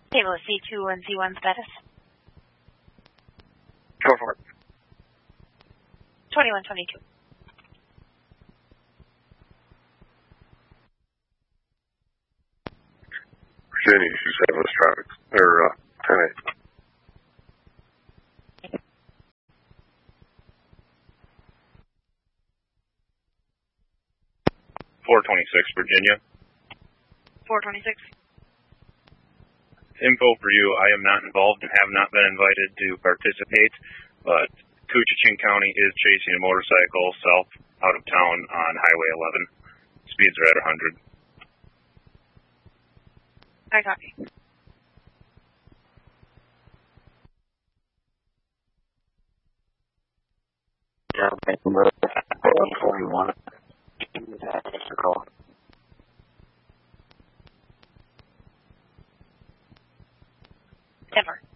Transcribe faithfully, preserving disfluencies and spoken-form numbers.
Table C two and C one status. Go for it. twenty-one twenty-two. Virginia, you said was traffic. Or, uh, ten eight. four twenty-six, Virginia. four twenty-six. Info for you, I am not involved and have not been invited to participate, but Coochin County is chasing a motorcycle south out of town on Highway eleven. Speeds are at one hundred. I copy. Yeah, thank you, brother. forty-one. Thanks for calling. Denver.